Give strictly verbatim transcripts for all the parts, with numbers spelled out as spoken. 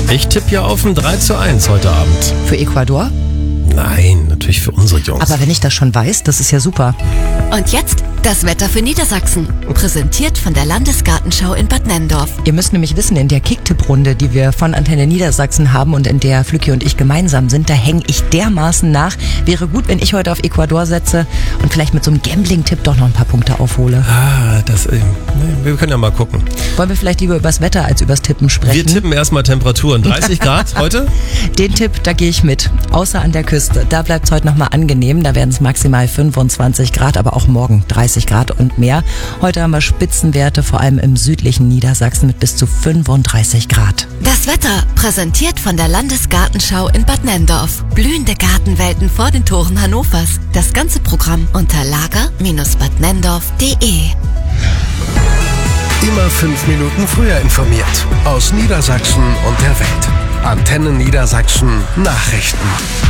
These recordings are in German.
Ich tippe ja auf ein drei zu eins heute Abend. Für Ecuador? Nein, natürlich für unsere Jungs. Aber wenn ich das schon weiß, das ist ja super. Und jetzt das Wetter für Niedersachsen. Präsentiert von der Landesgartenschau in Bad Nenndorf. Ihr müsst nämlich wissen, in der Kicktipp-Runde, die wir von Antenne Niedersachsen haben und in der Flücki und ich gemeinsam sind, da hänge ich dermaßen nach. Wäre gut, wenn ich heute auf Ecuador setze und vielleicht mit so einem Gambling-Tipp doch noch ein paar Punkte aufhole. Ah, das, äh, wir können ja mal gucken. Wollen wir vielleicht lieber übers Wetter als übers Tippen sprechen? Wir tippen erstmal Temperaturen. dreißig Grad heute? Den Tipp, da gehe ich mit. Außer an der Küste. Da bleibt es heute nochmal angenehm. Da werden es maximal fünfundzwanzig Grad, aber auch morgen dreißig Grad und mehr. Heute haben wir Spitzenwerte, vor allem im südlichen Niedersachsen mit bis zu fünfunddreißig Grad. Das Wetter präsentiert von der Landesgartenschau in Bad Nenndorf. Blühende Gartenwelten vor den Toren Hannovers. Das ganze Programm unter lager Bindestrich bad nenndorf punkt de. Immer fünf Minuten früher informiert. Aus Niedersachsen und der Welt. Antenne Niedersachsen Nachrichten.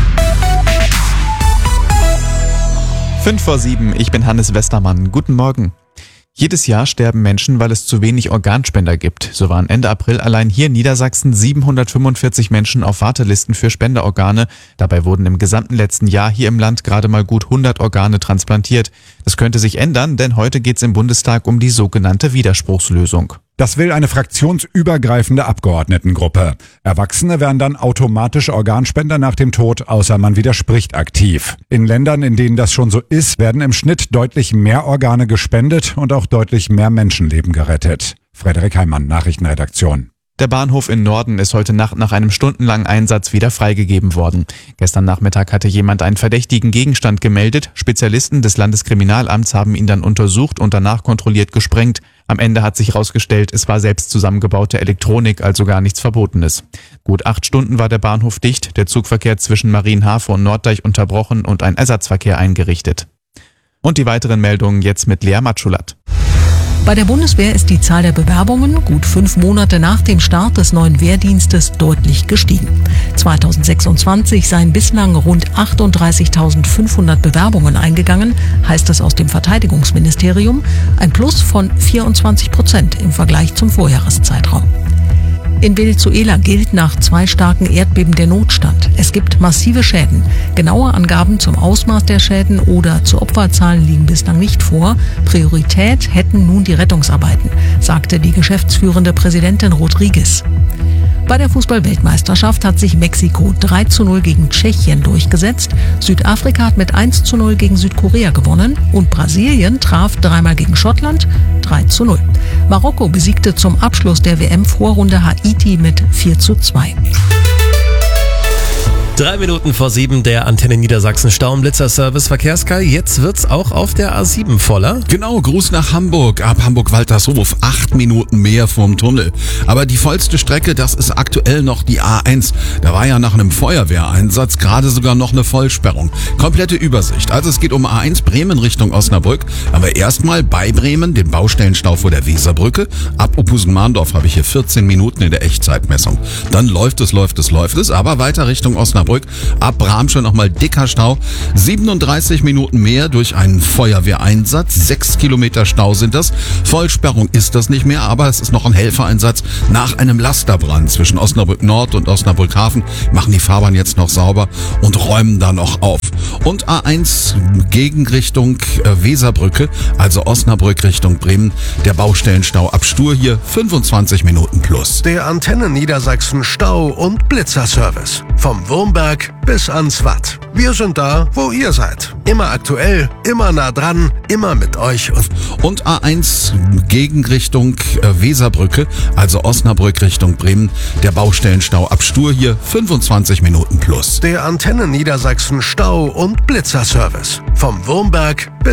Fünf vor sieben, ich bin Hannes Westermann. Guten Morgen. Jedes Jahr sterben Menschen, weil es zu wenig Organspender gibt. So waren Ende April allein hier in Niedersachsen siebenhundertfünfundvierzig Menschen auf Wartelisten für Spenderorgane. Dabei wurden im gesamten letzten Jahr hier im Land gerade mal gut hundert Organe transplantiert. Das könnte sich ändern, denn heute geht es im Bundestag um die sogenannte Widerspruchslösung. Das will eine fraktionsübergreifende Abgeordnetengruppe. Erwachsene werden dann automatisch Organspender nach dem Tod, außer man widerspricht aktiv. In Ländern, in denen das schon so ist, werden im Schnitt deutlich mehr Organe gespendet und auch deutlich mehr Menschenleben gerettet. Frederik Heimann, Nachrichtenredaktion. Der Bahnhof in Norden ist heute Nacht nach einem stundenlangen Einsatz wieder freigegeben worden. Gestern Nachmittag hatte jemand einen verdächtigen Gegenstand gemeldet. Spezialisten des Landeskriminalamts haben ihn dann untersucht und danach kontrolliert gesprengt. Am Ende hat sich herausgestellt, es war selbst zusammengebaute Elektronik, also gar nichts Verbotenes. Gut acht Stunden war der Bahnhof dicht, der Zugverkehr zwischen Marienhafe und Norddeich unterbrochen und ein Ersatzverkehr eingerichtet. Und die weiteren Meldungen jetzt mit Lea Matschulat. Bei der Bundeswehr ist die Zahl der Bewerbungen gut fünf Monate nach dem Start des neuen Wehrdienstes deutlich gestiegen. zweitausendsechsundzwanzig seien bislang rund achtunddreißigtausendfünfhundert Bewerbungen eingegangen, heißt es aus dem Verteidigungsministerium, ein Plus von vierundzwanzig Prozent im Vergleich zum Vorjahreszeitraum. In Venezuela gilt nach zwei starken Erdbeben der Notstand. Es gibt massive Schäden. Genaue Angaben zum Ausmaß der Schäden oder zu Opferzahlen liegen bislang nicht vor. Priorität hätten nun die Rettungsarbeiten, sagte die geschäftsführende Präsidentin Rodriguez. Bei der Fußball-Weltmeisterschaft hat sich Mexiko drei zu null gegen Tschechien durchgesetzt. Südafrika hat mit eins zu null gegen Südkorea gewonnen und Brasilien traf dreimal gegen Schottland drei zu null. Marokko besiegte zum Abschluss der W M-Vorrunde Haiti mit vier zu zwei. Drei Minuten vor sieben, der Antenne Niedersachsen Stau- und Blitzer-Service Verkehrskai. Jetzt wird's auch auf der A sieben voller. Genau, Gruß nach Hamburg. Ab Hamburg-Waltershof acht Minuten mehr vorm Tunnel. Aber die vollste Strecke, das ist aktuell noch die A eins. Da war ja nach einem Feuerwehreinsatz gerade sogar noch eine Vollsperrung. Komplette Übersicht. Also es geht um A eins Bremen Richtung Osnabrück. Aber erstmal bei Bremen den Baustellenstau vor der Weserbrücke. Ab Ophusen-Mahndorf habe ich hier vierzehn Minuten in der Echtzeitmessung. Dann läuft es, läuft es, läuft es. Aber weiter Richtung Osnabrück. Ab Bramsche nochmal dicker Stau. siebenunddreißig Minuten mehr durch einen Feuerwehreinsatz. Sechs Kilometer Stau sind das. Vollsperrung ist das nicht mehr, aber es ist noch ein Helfereinsatz nach einem Lasterbrand zwischen Osnabrück Nord und Osnabrück Hafen. Machen die Fahrbahn jetzt noch sauber und räumen da noch auf. Und A eins Gegenrichtung Weserbrücke, also Osnabrück Richtung Bremen. Der Baustellenstau ab Stur hier fünfundzwanzig Minuten plus. Der Antenne Niedersachsen Stau- und Blitzerservice. Vom Wurmberg bis ans Watt. Wir sind da, wo ihr seid. Immer aktuell, immer nah dran, immer mit euch. Und, und A eins Gegenrichtung Weserbrücke, also Osnabrück Richtung Bremen. Der Baustellenstau ab Stur hier fünfundzwanzig Minuten plus. Der Antenne Niedersachsen Stau- und Blitzerservice. Vom Wurmberg bis